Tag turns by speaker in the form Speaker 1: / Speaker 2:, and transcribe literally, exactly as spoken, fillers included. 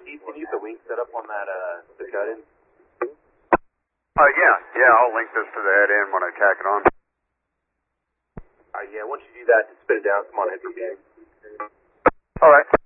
Speaker 1: Keith, can you get the wing set up on that, uh, the cut-in?
Speaker 2: Uh, yeah, yeah, I'll link this to the head end when I tack it on.
Speaker 1: Alright, yeah, once you do that, just spit it down. Come on, hit the game.
Speaker 2: Alright.